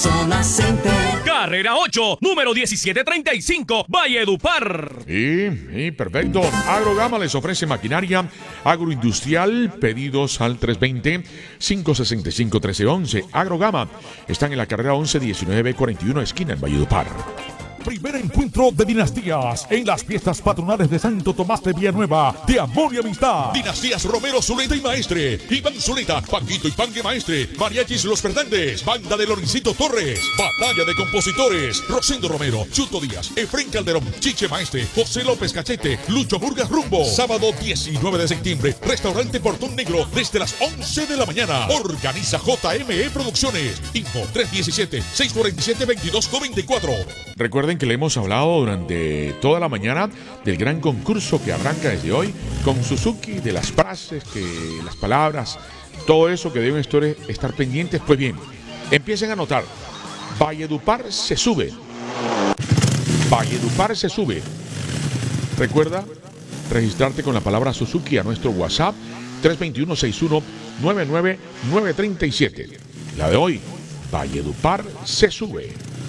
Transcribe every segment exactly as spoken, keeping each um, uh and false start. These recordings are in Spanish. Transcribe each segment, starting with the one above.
Zona Center. Carrera ocho, número diecisiete treinta y cinco, Valledupar. Y, y perfecto. Agrogama les ofrece maquinaria agroindustrial. Pedidos al tres veinte, cinco sesenta y cinco, trece once. Agrogama están en la carrera once diecinueve cuarenta y uno, esquina en Valledupar. Primer encuentro de dinastías en las fiestas patronales de Santo Tomás de Villanueva, de amor y amistad. Dinastías Romero, Zuleta y Maestre. Iván Zuleta, Panguito y Pangue Maestre. Mariachis Los Fernández. Banda de Lorencito Torres. Batalla de compositores. Rosendo Romero, Chuto Díaz, Efren Calderón, Chiche Maestre, José López Cachete, Lucho Burgas Rumbo. Sábado diecinueve de septiembre. Restaurante Portón Negro desde las once de la mañana. Organiza J M E Producciones. Info tres diecisiete, seis cuarenta y siete, veintidós noventa y cuatro. Recuerden que le hemos hablado durante toda la mañana del gran concurso que arranca desde hoy con Suzuki, de las frases, que las palabras, todo eso que deben estar pendientes. Pues bien, empiecen a anotar. Valledupar se sube. Valledupar se sube. Recuerda registrarte con la palabra Suzuki a nuestro WhatsApp tres dos uno, seis uno nueve nueve nueve tres siete. La de hoy, Valledupar se sube.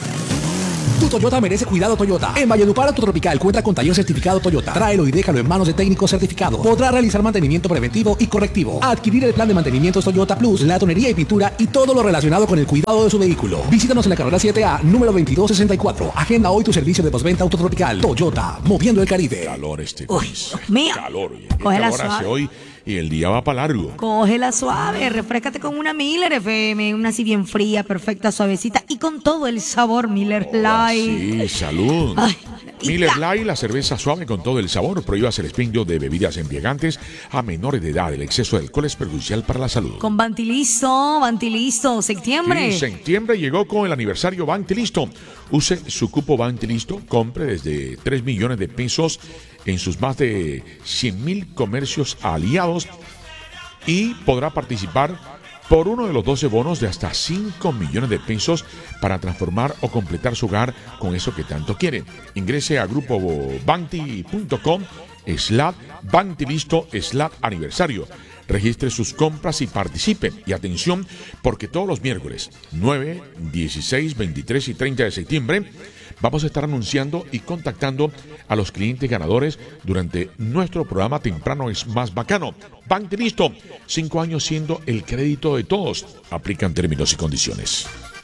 Tu Toyota merece cuidado Toyota. En Valledupar Autotropical cuenta con taller certificado Toyota. Tráelo y déjalo en manos de técnicos certificados. Podrá realizar mantenimiento preventivo y correctivo. Adquirir el plan de mantenimiento Toyota Plus, la tonería y pintura y todo lo relacionado con el cuidado de su vehículo. Visítanos en la carrera siete A, número veintidós sesenta y cuatro. Agenda hoy tu servicio de postventa Autotropical. Toyota, moviendo el Caribe. Calor este Uy, país. mío. Calor. Oye, Coge la calor hace suave. hoy y el día va para largo. Cógela suave, refrescate con una Miller F M, una así bien fría, perfecta, suavecita y con todo el sabor Miller Light. Sí, salud. Ay, Miller Light, la cerveza suave con todo el sabor. Prohíbas el expendio de bebidas embriagantes a menores de edad. El exceso de alcohol es perjudicial para la salud. Con Bantilisto, Bantilisto, septiembre. Sí, septiembre llegó con el aniversario Bantilisto. Use su cupo Bantilisto, compre desde tres millones de pesos en sus más de cien mil comercios aliados y podrá participar por uno de los doce bonos de hasta cinco millones de pesos para transformar o completar su hogar con eso que tanto quiere. Ingrese a grupo banti punto com slash Bantilisto slash aniversario. Registre sus compras y participe. Y atención, porque todos los miércoles nueve, dieciséis, veintitrés y treinta de septiembre vamos a estar anunciando y contactando a los clientes ganadores durante nuestro programa Temprano es Más Bacano. Bantilisto, cinco años siendo el crédito de todos. Aplican términos y condiciones.